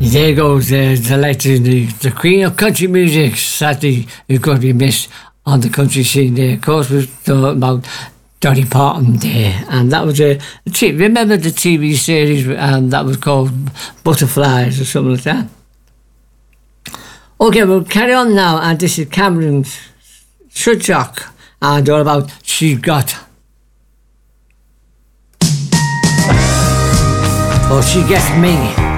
There goes the Queen of Country Music. Sadly, is going to be missed on the country scene there. Of course, we're talking about Dolly Parton there. And that was remember the TV series that was called Butterflies or something like that? Okay, we'll carry on now. And this is Cameron Suchok and all about She Got. Or She Gets Me.